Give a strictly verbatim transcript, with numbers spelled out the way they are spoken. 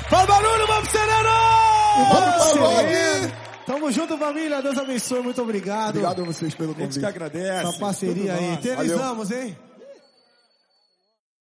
Faz barulho, vamos Sereno! Vamos Sereno! Tamo junto, família. Deus abençoe. Muito obrigado. Obrigado a vocês pelo A gente convite. que agradece. Essa parceria Tudo aí. nosso. Eternizamos, hein?